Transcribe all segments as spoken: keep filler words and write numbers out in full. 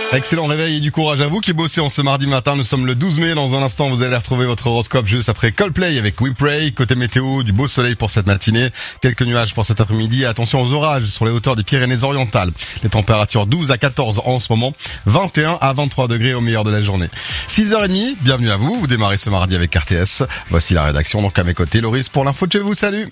Excellent réveil et du courage à vous qui bossez en ce mardi matin. Nous sommes le douze mai. Dans un instant, vous allez retrouver votre horoscope juste après Coldplay avec We Pray. Côté météo, du beau soleil pour cette matinée. Quelques nuages pour cet après-midi. Attention aux orages sur les hauteurs des Pyrénées-Orientales. Les températures douze à quatorze en ce moment. vingt et un à vingt-trois degrés au meilleur de la journée. six heures trente. Bienvenue à vous. Vous démarrez ce mardi avec R T S. Voici la rédaction. Donc à mes côtés, Loris pour l'info de chez vous. Salut.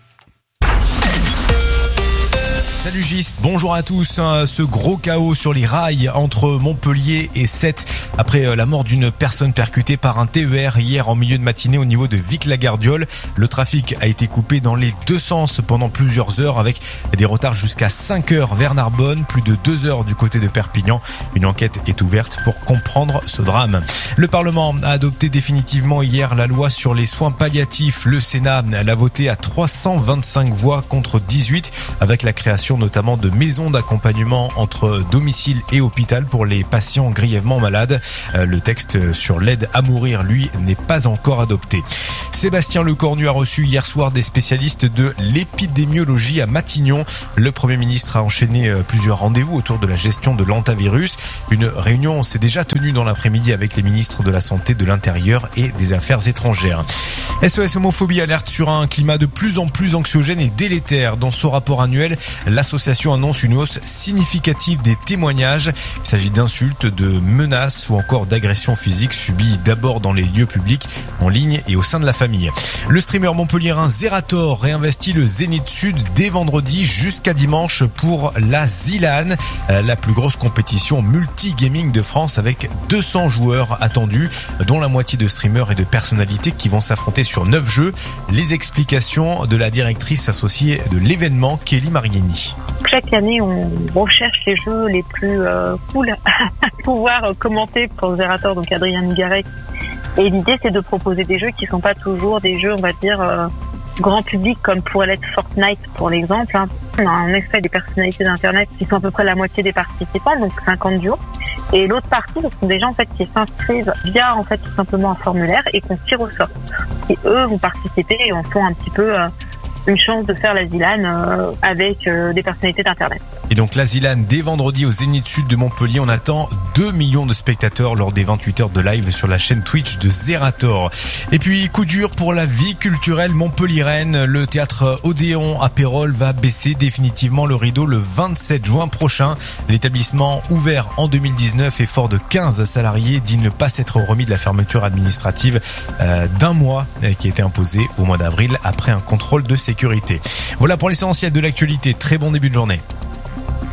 Salut Gis, bonjour à tous. Ce gros chaos sur les rails entre Montpellier et Sète après la mort d'une personne percutée par un T E R hier en milieu de matinée au niveau de Vic-la-Gardiole. Le trafic a été coupé dans les deux sens pendant plusieurs heures avec des retards jusqu'à cinq heures vers Narbonne, plus de deux heures du côté de Perpignan. Une enquête est ouverte pour comprendre ce drame. Le Parlement a adopté définitivement hier la loi sur les soins palliatifs. Le Sénat l'a voté à trois cent vingt-cinq voix contre dix-huit avec la création notamment de maisons d'accompagnement entre domicile et hôpital pour les patients grièvement malades. Le texte sur l'aide à mourir, lui, n'est pas encore adopté. Sébastien Lecornu a reçu hier soir des spécialistes de l'épidémiologie à Matignon. Le Premier ministre a enchaîné plusieurs rendez-vous autour de la gestion de l'hantavirus. Une réunion s'est déjà tenue dans l'après-midi avec les ministres de la Santé, de l'Intérieur et des Affaires étrangères. S O S Homophobie alerte sur un climat de plus en plus anxiogène et délétère. Dans son rapport annuel, l'association annonce une hausse significative des témoignages. Il s'agit d'insultes, de menaces ou encore d'agressions physiques subies d'abord dans les lieux publics, en ligne et au sein de la famille. Le streamer montpelliérain Zerator réinvestit le Zénith Sud dès vendredi jusqu'à dimanche pour la Zilan, la plus grosse compétition multi-gaming de France avec deux cents joueurs attendus, dont la moitié de streamers et de personnalités qui vont s'affronter sur neuf jeux. Les explications de la directrice associée de l'événement, Kelly Mariani. Chaque année, on recherche les jeux les plus euh, cool à pouvoir commenter pour Zerator, donc Adrien Migarek. Et l'idée, c'est de proposer des jeux qui sont pas toujours des jeux, on va dire, euh, grand public, comme pourrait l'être Fortnite, pour l'exemple. Hein. On a en effet des personnalités d'Internet qui sont à peu près la moitié des participants, donc cinquante duos. Et l'autre partie, ce sont des gens en fait qui s'inscrivent via en fait tout simplement un formulaire et qu'on tire au sort. Et eux vont participer et en font un petit peu euh, une chance de faire la Zilan euh, avec euh, des personnalités d'Internet. Et donc la Zilan dès vendredi au Zénith Sud de Montpellier. On attend deux millions de spectateurs lors des vingt-huit heures de live sur la chaîne Twitch de Zerator. Et puis coup dur pour la vie culturelle montpelliéraine. Le théâtre Odéon à Pérols va baisser définitivement le rideau le vingt-sept juin prochain. L'établissement, ouvert en deux mille dix-neuf et fort de quinze salariés, dit ne pas s'être remis de la fermeture administrative euh, d'un mois qui a été imposée au mois d'avril après un contrôle de sécurité. Voilà pour l'essentiel de l'actualité. Très bon début de journée.